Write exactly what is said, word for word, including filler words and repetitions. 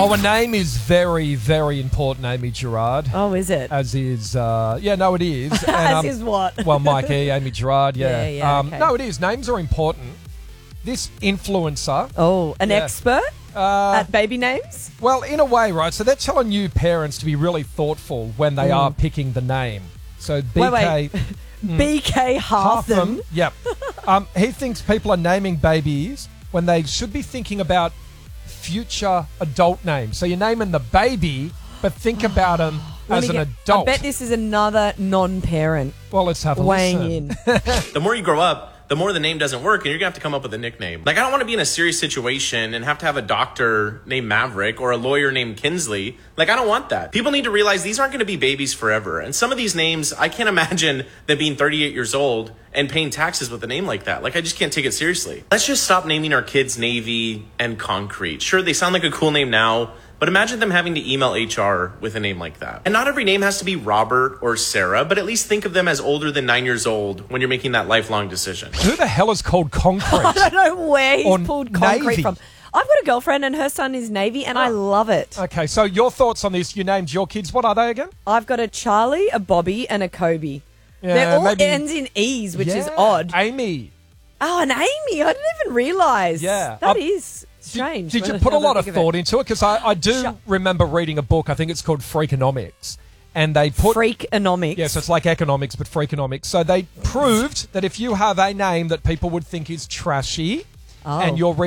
Oh, a name is very, very important, Amy Gerard. Oh, is it? As is, uh, yeah, no, it is. And, As um, is what? Well, Mikey, Amy Gerard, yeah. Yeah, yeah, um, okay. No, it is. Names are important. This influencer. Oh, an Yeah. expert Uh, at baby names? well, in a way, right? So they're telling you parents to be really thoughtful when they are picking the name. So B K... Wait, wait. B K Hartham. Yep. um, he thinks people are naming babies when they should be thinking about future adult names. So you're naming the baby, but think about him Let as me an get- adult. I bet this is another non-parent well, let's have a weighing listen. in. The more you grow up, the more the name doesn't work, and you're gonna have to come up with a nickname. Like, I don't want to be in a serious situation and have to have a doctor named Maverick or a lawyer named Kinsley. Like, I don't want that. People need to realize these aren't gonna be babies forever. And some of these names, I can't imagine them being thirty-eight years old and paying taxes with a name like that. Like, I just can't take it seriously. Let's just stop naming our kids Navy and Concrete. Sure, they sound like a cool name now, but imagine them having to email H R with a name like that. And not every name has to be Robert or Sarah, but at least think of them as older than nine years old when you're making that lifelong decision. Who the hell is called Concrete? I don't know where he's Or pulled concrete Navy. from. I've got a girlfriend and her son is Navy and I love it. Okay, so your thoughts on this? You named your kids. What are they again? I've got a Charlie, a Bobby and a Kobe. Yeah, They're all maybe- ends in E's, which is Yeah, odd. Amy. Oh, and Amy. I didn't even realise. Yeah. That Um, is strange. Did you when put a I lot of think of thought it. into it? Because I, I do Shut- remember reading a book. I think it's called Freakonomics. And they put... Freakonomics. Yeah, so it's like economics, but Freakonomics. So they proved that if you have a name that people would think is trashy Oh. and you're